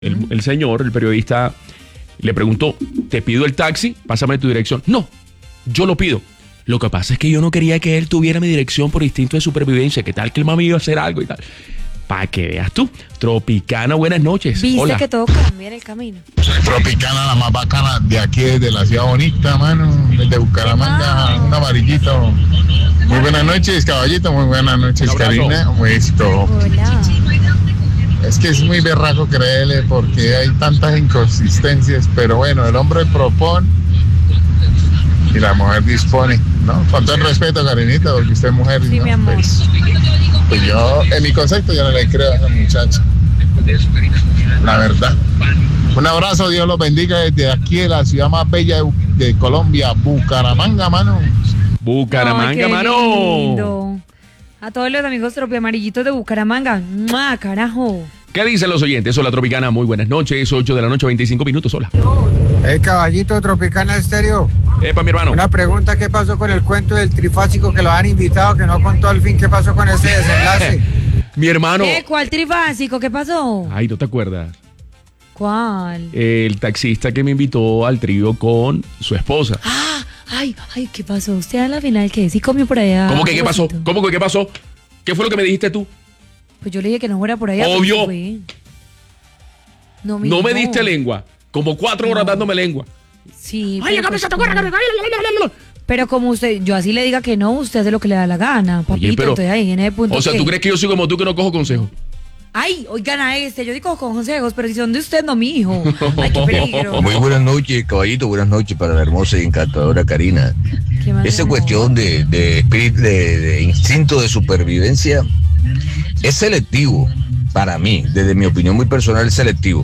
El señor, el periodista, le preguntó, ¿te pido el taxi? Pásame tu dirección. No, yo lo pido. Lo que pasa es que yo no quería que él tuviera mi dirección por instinto de supervivencia. ¿Qué tal que el mami iba a hacer algo y tal? Para que veas tú. Tropicana, buenas noches. Viste Hola. que todo cambia en el camino. Tropicana, la más bacana de aquí, de la ciudad bonita, mano, desde Bucaramanga, un amarillito. Muy buenas noches, caballito, muy buenas noches, Un abrazo. Karina. Hola. Es que es muy berraco creerle porque hay tantas inconsistencias, pero bueno, el hombre propone y la mujer dispone, ¿no? Con todo el respeto, Karinita, porque usted es mujer. Sí, ¿no? mi amor. Pues yo, en mi concepto, yo no le creo a esa muchacha. La verdad. Un abrazo, Dios los bendiga desde aquí, de la ciudad más bella de Colombia, Bucaramanga, mano. Bucaramanga, Ay, qué mano. lindo. A todos los amigos tropiamarillitos de Bucaramanga. ¡Mua, carajo! ¿Qué dicen los oyentes? Hola, Tropicana, muy buenas noches. 8 de la noche, 25 minutos. Hola. El caballito Tropicana Estéreo. Epa, mi hermano. Una pregunta, ¿qué pasó con el cuento del trifásico que lo han invitado, que no contó al fin qué pasó con ese desenlace? Mi hermano. ¿Cuál trifásico? ¿Qué pasó? Ay, ¿no te acuerdas? ¿Cuál? El taxista que me invitó al trío con su esposa. Ay, ¿qué pasó? ¿Usted a la final qué? ¿Sí comió por allá? ¿Cómo que qué pasó? Rosito? ¿Cómo que qué pasó? ¿Qué fue lo que me dijiste tú? Pues yo le dije que no fuera por allá. Obvio. pero sí fue. No, No me diste lengua. Como 4 horas dándome lengua. Sí. Ay, la pero cabeza pues, te acuerdas. Pero como usted, yo así le diga que no, usted hace lo que le da la gana, papito. Oye, pero- Entonces ahí en ese punto. O sea, que- ¿tú crees que yo soy como tú que no cojo consejos? Ay, oigan a yo digo con consejos, pero si son de usted, no mi hijo. Ay, qué peligro. Muy buenas noches, caballito, buenas noches para la hermosa y encantadora Karina. Qué mal Esa amor. cuestión de espíritu, de instinto de supervivencia es selectivo para mí, desde mi opinión muy personal es selectivo.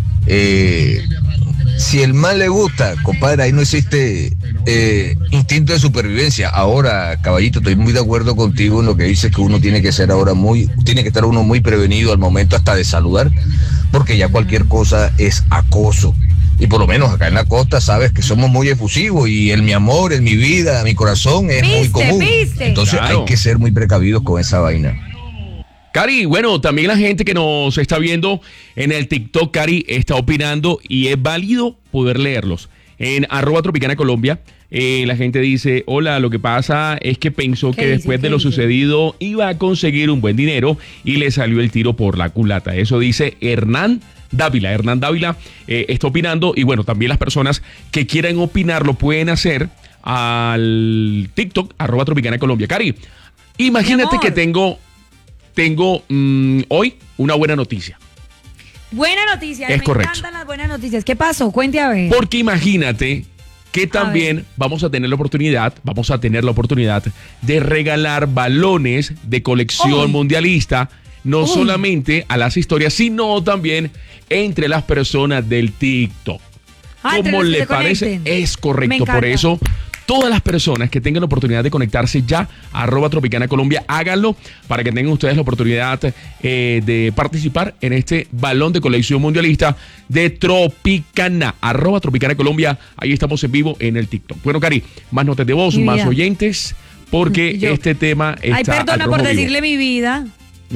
Si el mal le gusta, compadre, ahí no existe instinto de supervivencia. Ahora, caballito, estoy muy de acuerdo contigo en lo que dices que uno tiene que ser ahora tiene que estar uno muy prevenido al momento hasta de saludar, porque ya cualquier cosa es acoso. Y por lo menos acá en la costa sabes que somos muy efusivos y el mi amor, el mi vida, mi corazón es muy común. ¿Viste? Entonces Claro. hay que ser muy precavidos con esa vaina. Cari, bueno, también la gente que nos está viendo en el TikTok, Cari, está opinando y es válido poder leerlos. En @Tropicana Colombia, la gente dice, hola, lo que pasa es que pensó ¿Qué que dice? después de ¿Qué lo dice? sucedido iba a conseguir un buen dinero y le salió el tiro por la culata. Eso dice Hernán Dávila. Hernán Dávila está opinando y bueno, también las personas que quieran opinar lo pueden hacer al TikTok, @Tropicana Colombia. Cari, imagínate Mi que amor. tengo hoy una buena noticia. Buena noticia. Es me correcto. encantan las buenas noticias. ¿Qué pasó? Cuente a ver. Porque imagínate que también vamos a tener la oportunidad de regalar balones de colección Uy. mundialista, no Uy. solamente a las historias, sino también entre las personas del TikTok. Entre ¿Cómo los que le se parece? conecten. Es Me correcto. encanta. Por eso, todas las personas que tengan la oportunidad de conectarse ya, @Tropicana Colombia, háganlo para que tengan ustedes la oportunidad de participar en este balón de colección mundialista de Tropicana, @Tropicana Colombia. Ahí estamos en vivo en el TikTok. Bueno, Cari, más notas de voz, Mi más vida. oyentes, porque Yo- este tema está Ay, perdona al por rojo vivo. decirle mi vida.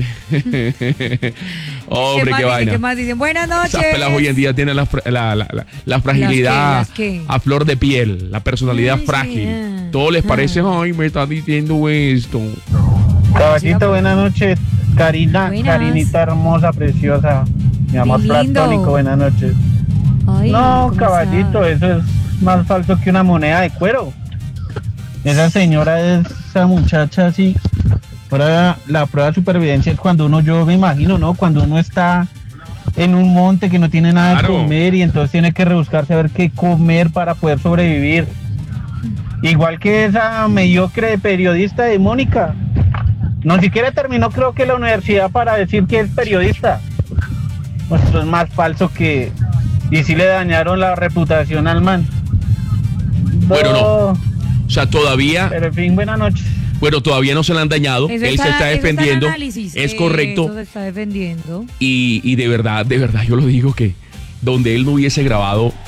Hombre, qué vaina. ¿Qué más dicen? Buenas noches. Esas pelas hoy en día tienen la fragilidad ¿Las qué? a flor de piel, la personalidad Ay, sí, frágil. ah. Todo les parece, ay, me está diciendo esto. Caballito, buenas noches. Karina, Buenas. Karinita hermosa, preciosa. Mi amor Mi lindo. platónico, buenas noches. Ay, No, ¿cómo caballito, está? eso es más falso que una moneda de cuero. Esa señora, esa muchacha así. Ahora la prueba de supervivencia es cuando yo me imagino, ¿no? Cuando uno está en un monte que no tiene nada Claro. de comer y entonces tiene que rebuscarse a ver qué comer para poder sobrevivir. Igual que esa mediocre periodista de Mónica. No siquiera terminó creo que la universidad para decir que es periodista. Pues esto es más falso que... Y sí le dañaron la reputación al man. Bueno, no. O sea, todavía, Pero en fin, buenas noches. bueno, todavía no se le han dañado. Eso Él se está eso en defendiendo. análisis. Es Eso correcto. se está defendiendo. Y de verdad, yo lo digo que donde él no hubiese grabado,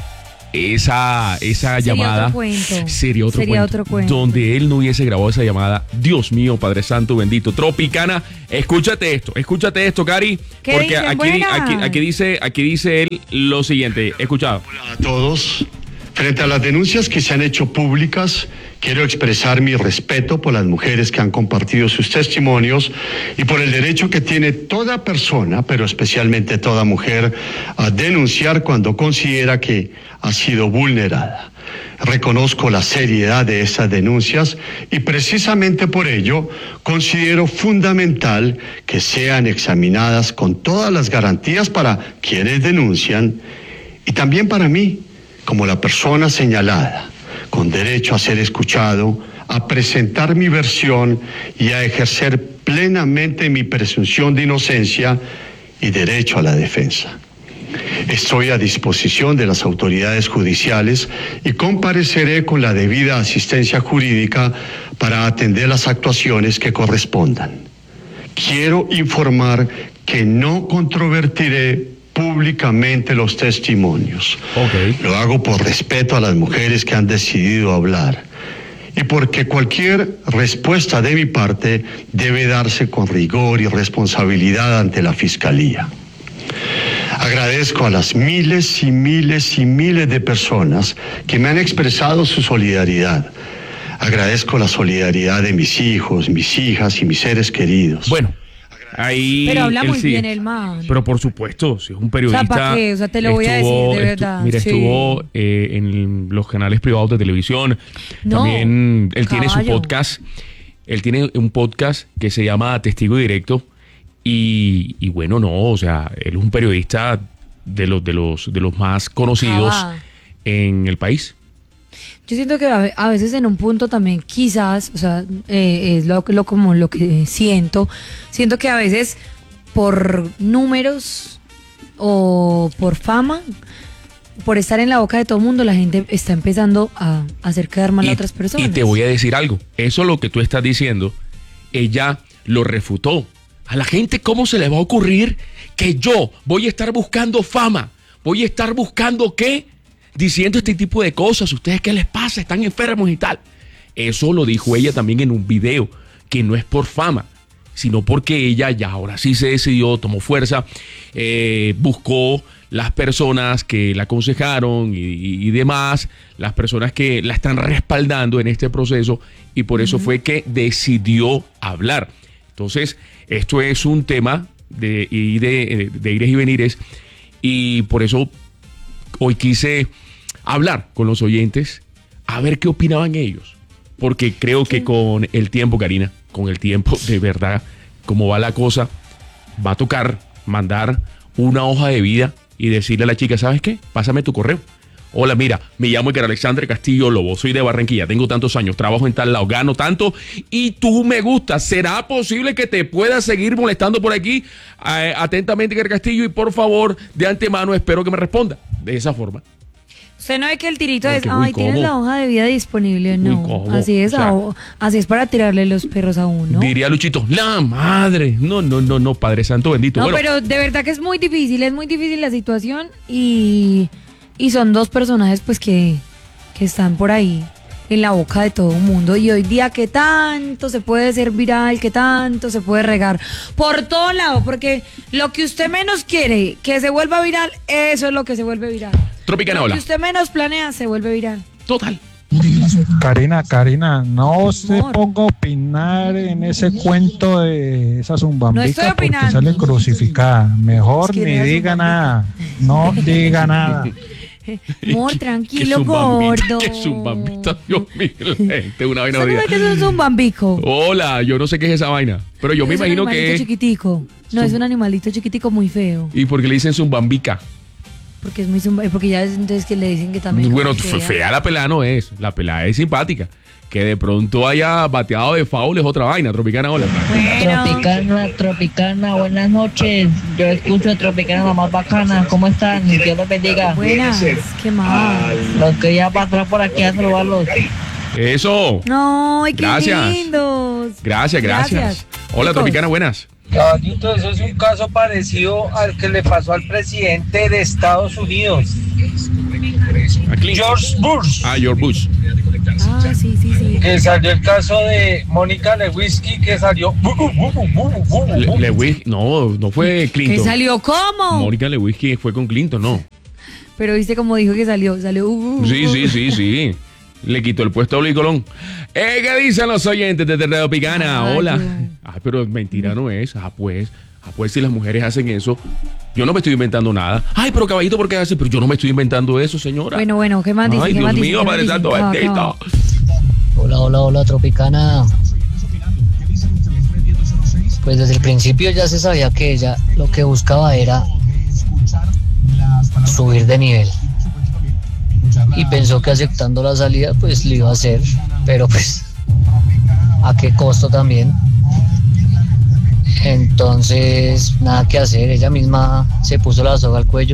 esa llamada otro cuento. sería otro Otro cuento. donde él no hubiese grabado esa llamada. Dios mío, Padre Santo bendito. Tropicana, escúchate esto, Cari, ¿Qué porque dicen? aquí dice él lo siguiente. Escuchado. Hola a todos. Frente a las denuncias que se han hecho públicas, quiero expresar mi respeto por las mujeres que han compartido sus testimonios y por el derecho que tiene toda persona, pero especialmente toda mujer, a denunciar cuando considera que ha sido vulnerada. Reconozco la seriedad de esas denuncias y precisamente por ello considero fundamental que sean examinadas con todas las garantías para quienes denuncian y también para mí, como la persona señalada, con derecho a ser escuchado, a presentar mi versión y a ejercer plenamente mi presunción de inocencia y derecho a la defensa. Estoy a disposición de las autoridades judiciales y compareceré con la debida asistencia jurídica para atender las actuaciones que correspondan. Quiero informar que no controvertiré públicamente los testimonios. Lo hago por respeto a las mujeres que han decidido hablar y porque cualquier respuesta de mi parte debe darse con rigor y responsabilidad ante la Fiscalía. Agradezco a las miles y miles y miles de personas que me han expresado su solidaridad. Agradezco la solidaridad de mis hijos, mis hijas y mis seres queridos. Bueno, ahí Pero habla él muy sigue. bien el man. Pero por supuesto, si es un periodista. O sea, ¿para qué? O sea, te lo voy a decir, de verdad. Mira, sí. estuvo en los canales privados de televisión. No, También él tiene su caballo. podcast. Él tiene un podcast que se llama Testigo Directo. Y bueno, no, o sea, él es un periodista de los más conocidos en el país. Yo siento que a veces en un punto también quizás, o sea, es como lo que siento que a veces por números o por fama, por estar en la boca de todo el mundo, la gente está empezando a hacer quedar mal a otras personas. Y te voy a decir algo, eso lo que tú estás diciendo, ella lo refutó. A la gente, ¿cómo se le va a ocurrir que yo voy a estar buscando fama? ¿Voy a estar buscando qué? Diciendo este tipo de cosas. ¿Ustedes qué les pasa? Están enfermos y tal. Eso lo dijo ella también en un video, que no es por fama, sino porque ella ya ahora sí se decidió, tomó fuerza, buscó las personas que la aconsejaron y demás, las personas que la están respaldando en este proceso, y por eso fue que decidió hablar. Entonces, esto es un tema de ires y venires, y por eso hoy quise hablar con los oyentes a ver qué opinaban ellos, porque creo que con el tiempo, Karina, con el tiempo, de verdad, como va la cosa, va a tocar mandar una hoja de vida y decirle a la chica, ¿sabes qué? Pásame tu correo. Hola, mira, me llamo Edgar Alexandre Castillo Lobo, soy de Barranquilla, tengo tantos años, trabajo en tal lado, gano tanto y tú me gustas. ¿Será posible que te pueda seguir molestando por aquí? Atentamente, Edgar Castillo, y por favor, de antemano, espero que me responda. De esa forma. Usted no ve que el tirito es, muy ay, tienes cómodo. la hoja de vida disponible, Muy no. cómodo, Así es, o sea, así es para tirarle los perros a uno. Diría Luchito, la madre. No, Padre Santo bendito. No, Bueno, pero de verdad que es muy difícil la situación y son dos personajes pues que están por ahí en la boca de todo el mundo, y hoy día que tanto se puede ser viral, que tanto se puede regar por todo lado, porque lo que usted menos quiere que se vuelva viral, eso es lo que se vuelve viral. Tropicana, Lo hola. que usted menos planea se vuelve viral. Total. Karina, no se Amor. ponga a opinar en ese cuento de esa No estoy zumbambica porque opinando. sale crucificada. Mejor Es que ni era diga zumbambica. nada, no diga nada. Amor, tranquilo, gordo. Que es un bambita, Dios mío. Gente, una vaina ¿Usted no odiosa. ve que es un bambico? Hola, yo no sé qué es esa vaina, pero yo me Es un imagino animalito que es. chiquitico. No, es un animalito chiquitico muy feo. ¿Y por qué le dicen zumbambica? Porque es muy porque ya es entonces que le dicen que también. Bueno, como fea la pelada no es. La pelada es simpática. Que de pronto haya bateado de foul es otra vaina. Tropicana, hola. Bueno, Tropicana, buenas noches. Yo escucho Tropicana, la más bacana. ¿Cómo están? Dios los bendiga. buenas. ¿Qué más? Los quería pasar por aquí a saludarlos. Eso. No, ay, qué Gracias. lindos. Gracias. Hola, Chicos. Tropicana, buenas. Caballito, eso es un caso parecido al que le pasó al presidente de Estados Unidos. A Clinton. George Bush. George Bush. Ah, sí. Que salió el caso de Mónica Lewinsky, que salió. Lewinsky, no fue Clinton. ¿Que salió cómo? Mónica Lewinsky fue con Clinton, no. Pero viste cómo dijo que salió. Sí. Le quitó el puesto a Luis Colón. ¿Qué dicen los oyentes de Radio Picana? Hola. Pero mentira no es. Pues si las mujeres hacen eso, yo no me estoy inventando nada. Pero caballito, ¿por qué hace? Pero yo no me estoy inventando eso, señora. Bueno, ¿qué más dice? Ay, Dios mío, Padre Santo, bendito. Hola, Tropicana. Pues desde el principio ya se sabía que ella lo que buscaba era subir de nivel. Y pensó que aceptando la salida pues lo iba a hacer, pero pues a qué costo también. Entonces nada que hacer, ella misma se puso la soga al cuello.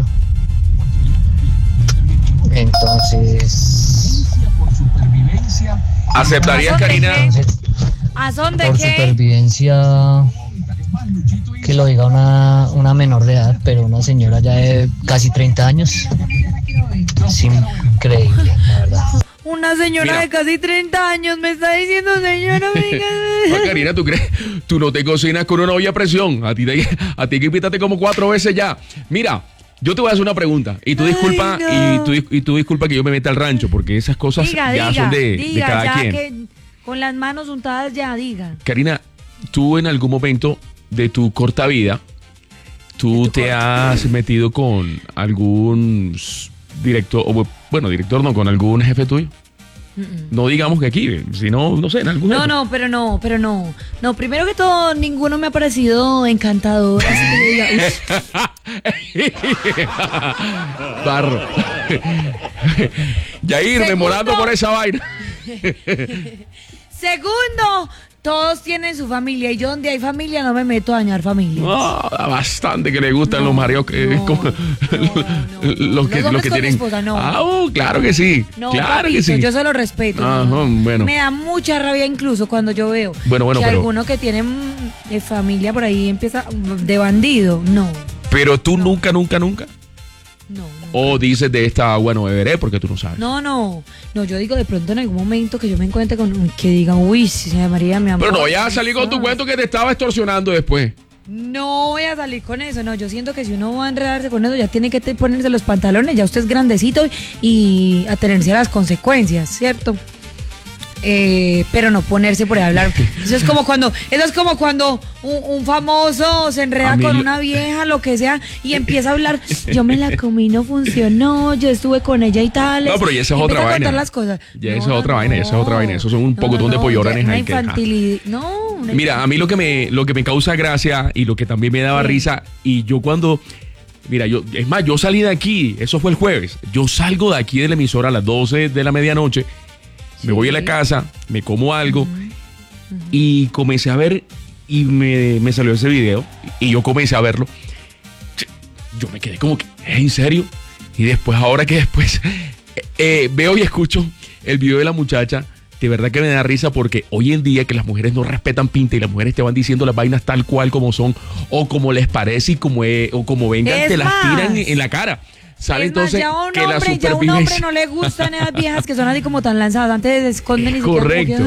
Entonces ¿aceptarías, Karina? ¿A dónde por qué? Supervivencia, que lo diga una menor de edad, pero una señora ya de casi 30 años. Es increíble, la verdad. Una señora de casi 30 años me está diciendo, señora, Karina, ¿tú crees? Tú no te cocinas con una olla a presión. A ti hay que invitarte como 4 veces ya. Mira, yo te voy a hacer una pregunta. Y tú disculpa, y tú disculpa que yo me meta al rancho, porque esas cosas ya son de cada quien. Que con las manos untadas diga. Karina, tú en algún momento de tu corta vida, ¿tú te has metido con algún director, director no, con algún jefe tuyo? No digamos que aquí, sino, no sé, en algún jefe. Pero no. No, primero que todo, ninguno me ha parecido encantador. Así que diga, Barro. Yair, memorando por esa vaina. Segundo, todos tienen su familia y yo donde hay familia no me meto a dañar familia. Bastante que le gustan los mareos los que tienen esposa, claro que sí. Claro que sí. Yo se lo respeto. Bueno. Me da mucha rabia incluso cuando yo veo que alguno que tiene familia por ahí empieza de bandido. No. Pero tú nunca. No. O dices de esta agua no beberé porque tú no sabes. No, yo digo de pronto en algún momento que yo me encuentre con que digan, uy, señora María, mi amor. Pero no vayas a salir con tu cuento que te estaba extorsionando después. No voy a salir con eso, no, yo siento que si uno va a enredarse con eso ya tiene que ponerse los pantalones, ya usted es grandecito y atenerse a las consecuencias, ¿cierto? Pero no ponerse por ahí a hablar. Eso es como cuando un famoso se enreda con una vieja, lo que sea, y empieza a hablar, yo me la comí, no funcionó, yo estuve con ella y tal. No, pero ya esa es otra vaina. Las cosas. Ya esa es otra vaina, Eso son un pocotón de polloranes ahí. Mira, a mí lo que me causa gracia y lo que también me daba risa, y yo cuando... Mira, yo salí de aquí, eso fue el jueves, yo salgo de aquí de la emisora a las 12 de la medianoche, me voy a la casa, me como algo y comencé a ver y me salió ese video y yo comencé a verlo. Yo me quedé como que, ¿en serio? Y después, veo y escucho el video de la muchacha. De verdad que me da risa porque hoy en día que las mujeres no respetan pinta y las mujeres te van diciendo las vainas tal cual como son o como les parece y como vengan, te las tiran en la cara. Sale entonces ya un hombre no le gustan esas viejas que son así como tan lanzadas, antes se esconden y se correcto.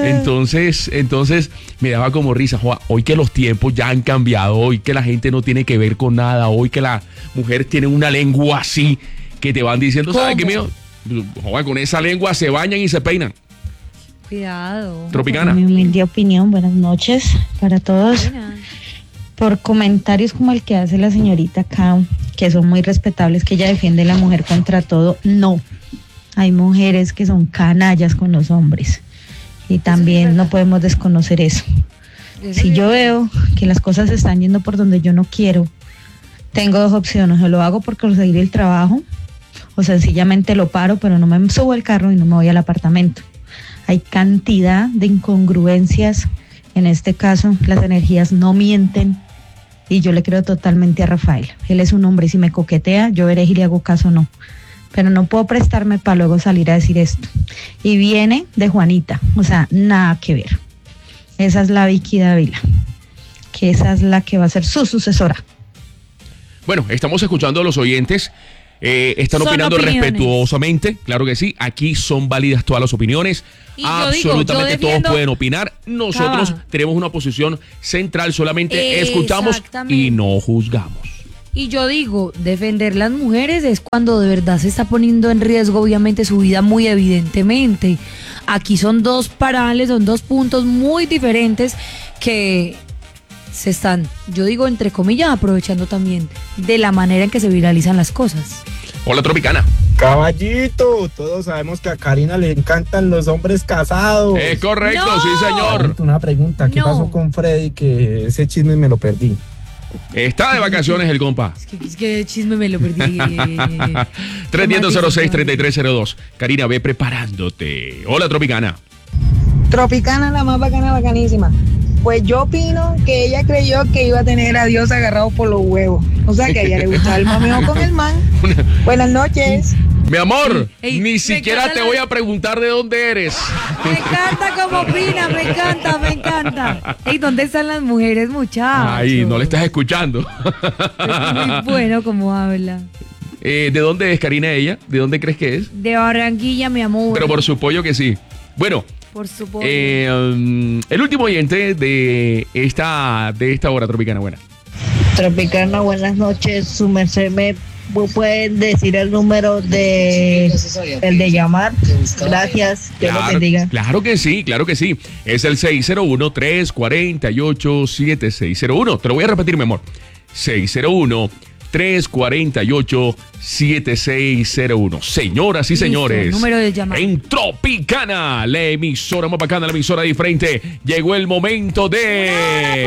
Entonces me daba como risa, Joa, hoy que los tiempos ya han cambiado, hoy que la gente no tiene que ver con nada, hoy que las mujeres tienen una lengua así que te van diciendo, ¿sabes qué mío? Joa, con esa lengua se bañan y se peinan. Cuidado. Tropicana. Mi humilde opinión, buenas noches para todos. Por comentarios como el que hace la señorita acá, que son muy respetables, que ella defiende a la mujer contra todo, no. Hay mujeres que son canallas con los hombres y también no podemos desconocer eso. Si yo veo que las cosas se están yendo por donde yo no quiero, tengo 2 opciones: o lo hago por conseguir el trabajo o sencillamente lo paro, pero no me subo al carro y no me voy al apartamento. Hay cantidad de incongruencias. En este caso, las energías no mienten y yo le creo totalmente a Rafael. Él es un hombre y si me coquetea, yo veré si le hago caso o no. Pero no puedo prestarme para luego salir a decir esto. Y viene de Juanita, o sea, nada que ver. Esa es la Vicky Dávila, que esa es la que va a ser su sucesora. Bueno, estamos escuchando a los oyentes. Están Son opinando opiniones. respetuosamente, claro que sí. Aquí son válidas todas las opiniones. Y yo Absolutamente digo, yo defiendo- todos pueden opinar. Nosotros Cava. tenemos una posición central, solamente escuchamos Exactamente. y no juzgamos. Y yo digo, defender las mujeres es cuando de verdad se está poniendo en riesgo, obviamente, su vida muy evidentemente. Aquí son dos parales, son dos puntos muy diferentes que se están, yo digo, entre comillas, aprovechando también de la manera en que se viralizan las cosas. Hola, Tropicana. Caballito, todos sabemos que a Karina le encantan los hombres casados. Es correcto, ¡No! sí, señor. Una pregunta, ¿qué No. pasó con Freddy? Que ese chisme me lo perdí. Está de vacaciones el compa. Es que chisme me lo perdí. 310-06-3302. Karina, ve preparándote. Hola, Tropicana. Tropicana, la más bacana, bacanísima. Pues yo opino que ella creyó que iba a tener a Dios agarrado por los huevos. O sea que a ella le gustaba el mameo con el man. Buenas noches. Mi amor, Ey, ni me siquiera encanta te la- voy a preguntar de dónde eres. Me encanta como opina, me encanta, me encanta. Ey, ¿dónde están las mujeres, muchachos? Ay, no le estás escuchando. Es muy bueno como habla. ¿De dónde es Karina ella? ¿De dónde crees que es? De Barranquilla, mi amor. Pero por su pollo que sí. Bueno, Por supuesto. el último oyente de esta hora Tropicana, buena. Tropicana, buenas noches. Su merced me puede decir el número el de llamar. Gracias. Dios lo bendiga. Claro que sí, claro que sí. Es el 601-348-7601. Te lo voy a repetir, mi amor. 601-348-7601. Señoras y Listo, señores, número de llamada. en Tropicana, la emisora más bacana, la emisora diferente, llegó el momento de...